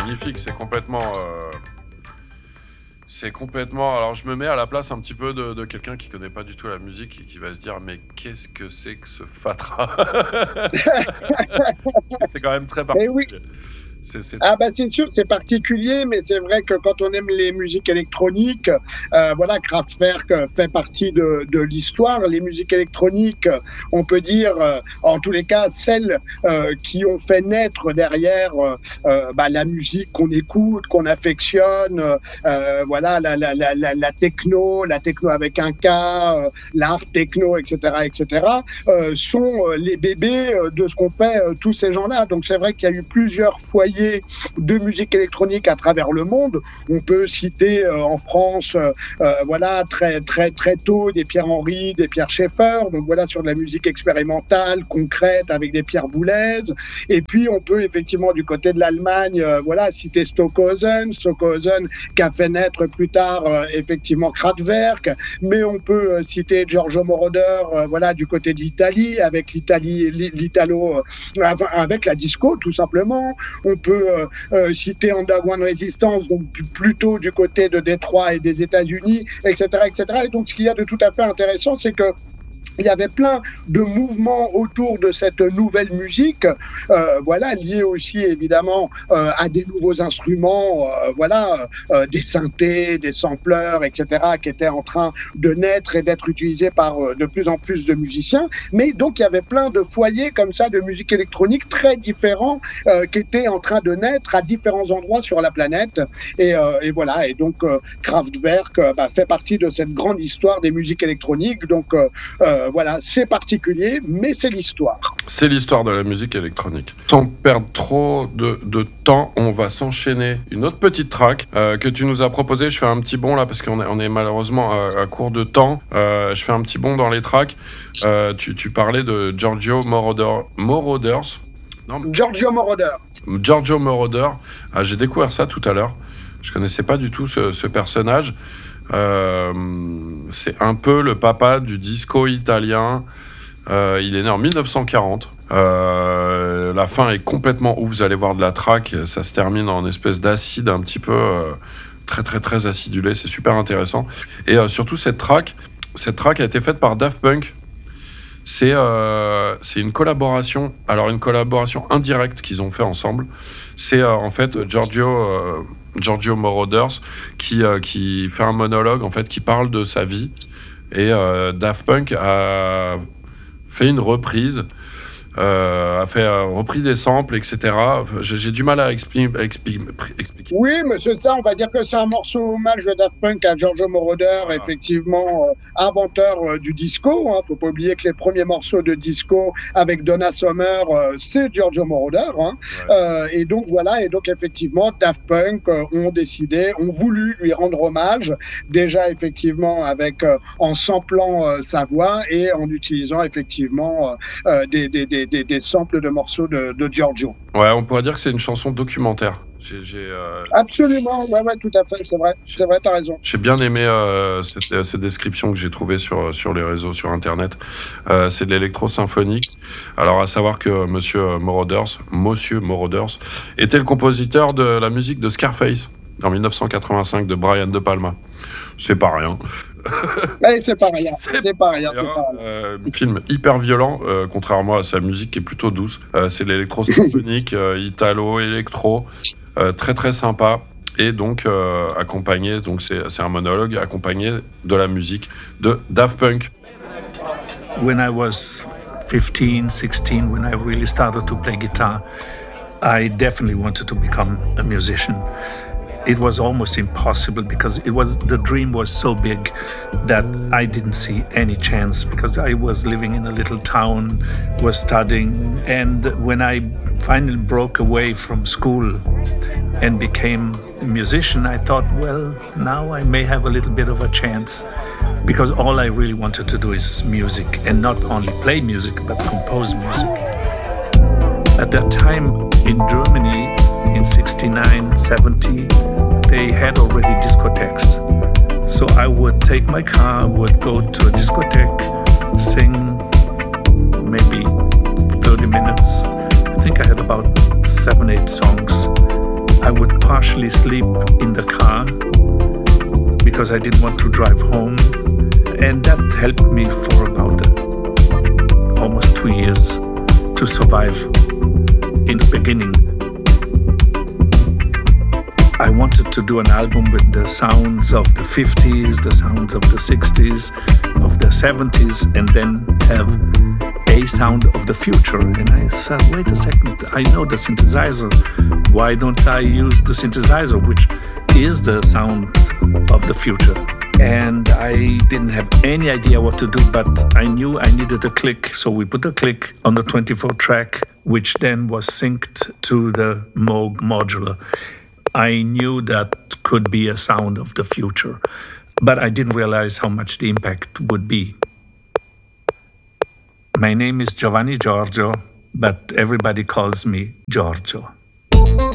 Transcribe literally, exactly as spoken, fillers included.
magnifique, c'est complètement... Euh... C'est complètement... Alors, je me mets à la place un petit peu de, de quelqu'un qui connaît pas du tout la musique et qui va se dire « Mais qu'est-ce que c'est que ce fatras ?» C'est quand même très particulier. Oui. C'est, c'est... Ah bah c'est sûr, c'est particulier, mais c'est vrai que quand on aime les musiques électroniques, euh, voilà, Kraftwerk fait partie de, de l'histoire. Les musiques électroniques, on peut dire, euh, en tous les cas, celles euh, qui ont fait naître derrière euh, bah, la musique qu'on écoute, qu'on affectionne, euh, voilà, la, la, la, la, la techno, la techno avec un K, euh, l'art techno, et cetera, et cetera, euh, sont les bébés de ce qu'ont fait euh, tous ces gens-là. Donc c'est vrai qu'il y a eu plusieurs foyers de musique électronique à travers le monde. On peut citer euh, en France, euh, voilà, très très très tôt des Pierre Henry, des Pierre Schaeffer. Donc voilà, sur de la musique expérimentale, concrète, avec des Pierre Boulez. Et puis on peut effectivement du côté de l'Allemagne, euh, voilà, citer Stockhausen, Stockhausen qui a fait naître plus tard euh, effectivement Kraftwerk. Mais on peut euh, citer Giorgio Moroder, euh, voilà, du côté de l'Italie, avec l'Italie, l'Italo, euh, avec la disco tout simplement. On peut euh, euh, citer Underground Resistance, donc plutôt du côté de Détroit et des États-Unis, et cetera, et cetera. Et donc, ce qu'il y a de tout à fait intéressant, c'est que il y avait plein de mouvements autour de cette nouvelle musique, euh, voilà, liés aussi évidemment euh, à des nouveaux instruments, euh, voilà, euh, des synthés, des sampleurs, et cetera, qui étaient en train de naître et d'être utilisés par euh, de plus en plus de musiciens. Mais donc il y avait plein de foyers comme ça de musique électronique très différents euh, qui étaient en train de naître à différents endroits sur la planète. Et, euh, et voilà, et donc euh, Kraftwerk euh, bah, fait partie de cette grande histoire des musiques électroniques. Donc euh, euh, voilà, c'est particulier, mais c'est l'histoire. C'est l'histoire de la musique électronique. Sans perdre trop de, de temps, on va s'enchaîner une autre petite track euh, que tu nous as proposée. Je fais un petit bond là parce qu'on est, on est malheureusement à, à court de temps. Euh, je fais un petit bond dans les tracks. Euh, tu, tu parlais de Giorgio Moroder, Moroders. Non, Giorgio Moroder. Giorgio Moroder. Ah, j'ai découvert ça tout à l'heure. Je connaissais pas du tout ce, ce personnage. Euh, c'est un peu le papa du disco italien. Euh, il est né en dix-neuf cent quarante. Euh, la fin est complètement ouf. Vous allez voir de la track. Ça se termine en espèce d'acide un petit peu euh, très très très acidulé. C'est super intéressant. Et euh, surtout cette track, cette track a été faite par Daft Punk. C'est, euh, c'est une collaboration. Alors une collaboration indirecte qu'ils ont fait ensemble. C'est euh, en fait Giorgio. Euh, Giorgio Moroders qui, euh, qui fait un monologue en fait qui parle de sa vie et euh, Daft Punk a fait une reprise euh, a fait euh, repris des samples, et cetera. J'ai, j'ai du mal à expliquer, expliquer. Oui, mais c'est ça. On va dire que c'est un morceau hommage de Daft Punk à Giorgio Moroder, ah. effectivement euh, inventeur euh, du disco. Hein. Faut pas oublier que les premiers morceaux de disco avec Donna Summer, euh, c'est Giorgio Moroder. Hein. Ouais. Euh, et donc voilà. Et donc effectivement, Daft Punk euh, ont décidé, ont voulu lui rendre hommage. Déjà effectivement avec euh, en samplant euh, sa voix et en utilisant effectivement euh, des, des, des Des, des samples de morceaux de, de Giorgio. Ouais, on pourrait dire que c'est une chanson documentaire. J'ai, j'ai, euh... Absolument, ouais, ouais, tout à fait, c'est vrai, c'est vrai, t'as raison. J'ai bien aimé euh, cette, cette description que j'ai trouvée sur, sur les réseaux, sur Internet. Euh, c'est de l'électro-symphonique. Alors, à savoir que Monsieur Moroders, Monsieur Moroders, était le compositeur de la musique de Scarface en dix-neuf cent quatre-vingt-cinq de Brian De Palma. C'est pas rien. Allez, c'est pas rien. C'est, c'est pas rien. C'est pas rien. Euh, film hyper violent, euh, contrairement à sa musique qui est plutôt douce. Euh, c'est de l'électro-symphonique, euh, italo, électro, euh, très très sympa. Et donc euh, accompagné, donc c'est, c'est un monologue accompagné de la musique de Daft Punk. When I was fifteen, sixteen, when I really started to play guitar, I definitely wanted to become a musician. It was almost impossible because it was the dream was so big that I didn't see any chance because I was living in a little town, was studying, and when I finally broke away from school and became a musician, I thought, well, now I may have a little bit of a chance because all I really wanted to do is music and not only play music but compose music. At that time in Germany, in sixty-nine, seventy, they had already discotheques. So I would take my car, would go to a discotheque, sing maybe thirty minutes. I think I had about seven, eight songs. I would partially sleep in the car because I didn't want to drive home. And that helped me for about uh, almost two years to survive in the beginning. I wanted to do an album with the sounds of the fifties, the sounds of the sixties, of the seventies, and then have a sound of the future. And I said, wait a second, I know the synthesizer. Why don't I use the synthesizer, which is the sound of the future? And I didn't have any idea what to do, but I knew I needed a click. So we put a click on the twenty-four track, which then was synced to the Moog modular. I knew that could be a sound of the future, but I didn't realize how much the impact would be. My name is Giovanni Giorgio, but everybody calls me Giorgio.